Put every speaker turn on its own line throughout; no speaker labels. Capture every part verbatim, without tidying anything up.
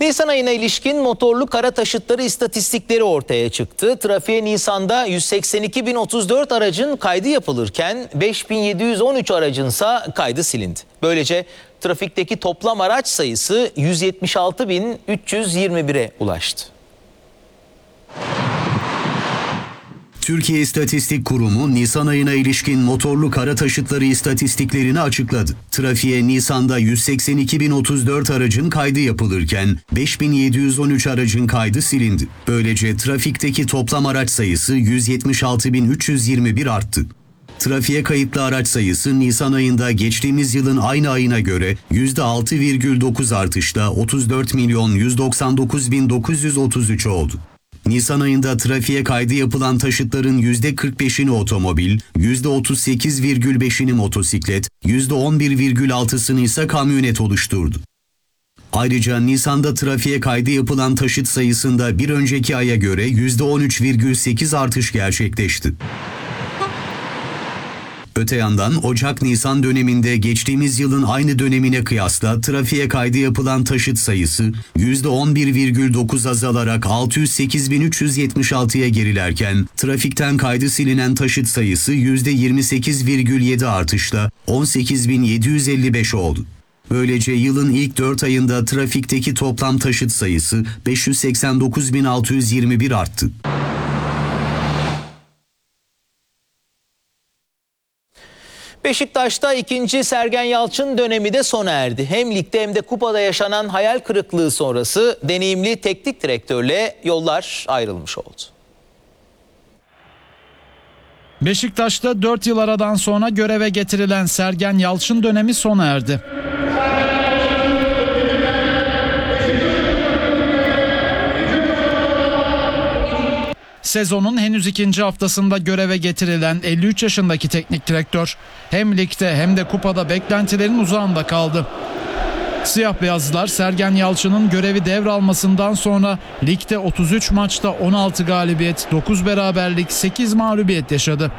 Nisan ayına ilişkin motorlu kara taşıtları istatistikleri ortaya çıktı. Trafiğe Nisan'da yüz seksen iki bin otuz dört aracın kaydı yapılırken beş bin yedi yüz on üç aracınsa kaydı silindi. Böylece trafikteki toplam araç sayısı yüz yetmiş altı bin üç yüz yirmi bire ulaştı.
Türkiye İstatistik Kurumu Nisan ayına ilişkin motorlu kara taşıtları istatistiklerini açıkladı. Trafiğe Nisan'da yüz seksen iki bin otuz dört aracın kaydı yapılırken beş bin yedi yüz on üç aracın kaydı silindi. Böylece trafikteki toplam araç sayısı yüz yetmiş altı bin üç yüz yirmi bir arttı. Trafiğe kayıtlı araç sayısı Nisan ayında geçtiğimiz yılın aynı ayına göre yüzde altı virgül dokuz artışla otuz dört milyon yüz doksan dokuz bin dokuz yüz otuz üç oldu. Nisan ayında trafiğe kaydı yapılan taşıtların yüzde kırk beşini otomobil, yüzde otuz sekiz virgül beşini motosiklet, yüzde on bir virgül altısını ise kamyonet oluşturdu. Ayrıca Nisan'da trafiğe kaydı yapılan taşıt sayısında bir önceki aya göre yüzde on üç virgül sekiz artış gerçekleşti. Öte yandan Ocak-Nisan döneminde geçtiğimiz yılın aynı dönemine kıyasla trafiğe kaydı yapılan taşıt sayısı yüzde on bir virgül dokuz azalarak altı yüz sekiz bin üç yüz yetmiş altıya gerilerken trafikten kaydı silinen taşıt sayısı yüzde yirmi sekiz virgül yedi artışla on sekiz bin yedi yüz elli beş oldu. Böylece yılın ilk dört ayında trafikteki toplam taşıt sayısı beş yüz seksen dokuz bin altı yüz yirmi bir arttı.
Beşiktaş'ta ikinci Sergen Yalçın dönemi de sona erdi. Hem ligde hem de kupada yaşanan hayal kırıklığı sonrası deneyimli teknik direktörle yollar ayrılmış oldu.
Beşiktaş'ta dört yıl aradan sonra göreve getirilen Sergen Yalçın dönemi sona erdi. Sezonun henüz ikinci haftasında göreve getirilen elli üç yaşındaki teknik direktör hem ligde hem de kupada beklentilerin uzağında kaldı. Siyah beyazlılar Sergen Yalçın'ın görevi devralmasından sonra ligde otuz üç maçta on altı galibiyet, dokuz beraberlik, sekiz mağlubiyet yaşadı.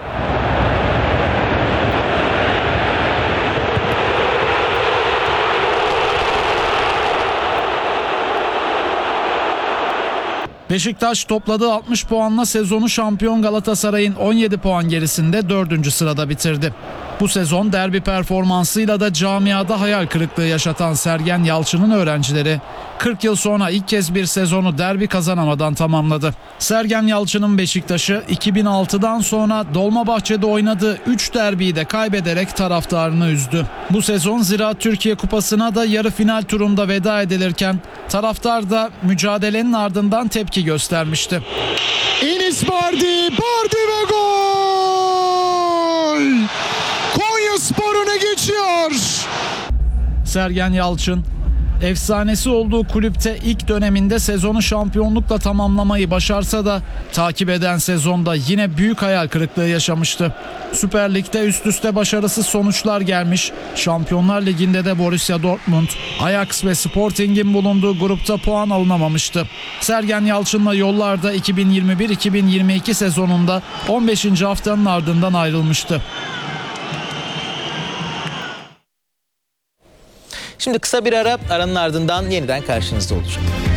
Beşiktaş topladığı altmış puanla sezonu şampiyon Galatasaray'ın on yedi puan gerisinde dördüncü sırada bitirdi. Bu sezon derbi performansıyla da camiada hayal kırıklığı yaşatan Sergen Yalçın'ın öğrencileri kırk yıl sonra ilk kez bir sezonu derbi kazanamadan tamamladı. Sergen Yalçın'ın Beşiktaş'ı iki bin altıdan sonra Dolmabahçe'de oynadığı üç derbiyi de kaybederek taraftarını üzdü. Bu sezon Ziraat Türkiye Kupası'na da yarı final turunda veda edilirken taraftar da mücadelenin ardından tepki göstermişti.
Enis Bardi, Bardi ve gol! Konyaspor öne geçiyor.
Sergen Yalçın, efsanesi olduğu kulüpte ilk döneminde sezonu şampiyonlukla tamamlamayı başarsa da takip eden sezonda yine büyük hayal kırıklığı yaşamıştı. Süper Lig'de üst üste başarısız sonuçlar gelmiş. Şampiyonlar Ligi'nde de Borussia Dortmund, Ajax ve Sporting'in bulunduğu grupta puan alınamamıştı. Sergen Yalçın'la yollarda iki bin yirmi bir iki bin yirmi iki sezonunda on beşinci haftanın ardından ayrılmıştı.
Şimdi kısa bir ara, aranın ardından yeniden karşınızda olacağım.